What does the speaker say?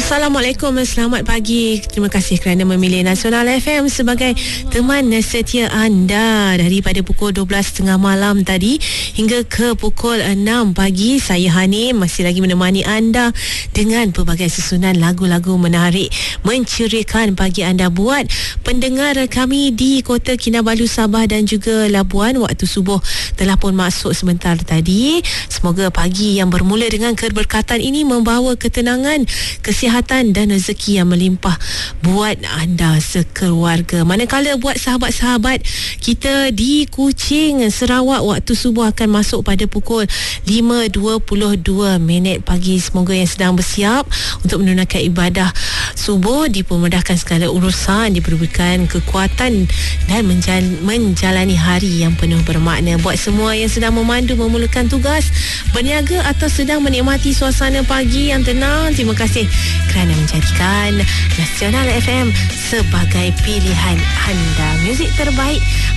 Assalamualaikum, selamat pagi. Terima kasih kerana memilih Nasional FM sebagai teman setia anda daripada pukul 12.30 malam tadi hingga ke pukul 6 pagi. Saya Hani masih lagi menemani anda dengan pelbagai susunan lagu-lagu menarik menceriakan pagi anda buat pendengar kami di Kota Kinabalu, Sabah dan juga Labuan. Waktu subuh telah pun masuk sebentar tadi. Semoga pagi yang bermula dengan keberkatan ini membawa ketenangan, kesihatan dan rezeki yang melimpah buat anda sekeluarga. Manakala buat sahabat-sahabat kita di Kuching, Sarawak, waktu subuh akan masuk pada pukul 5.22 pagi. Semoga yang sedang bersiap untuk menunaikan ibadah subuh dipermudahkan segala urusan, diberikan kekuatan dan menjalani hari yang penuh bermakna. Buat semua yang sedang memandu, memulakan tugas, berniaga atau sedang menikmati suasana pagi yang tenang, terima kasih kerana menjadikan Nasional FM sebagai pilihan anda. Muzik terbaik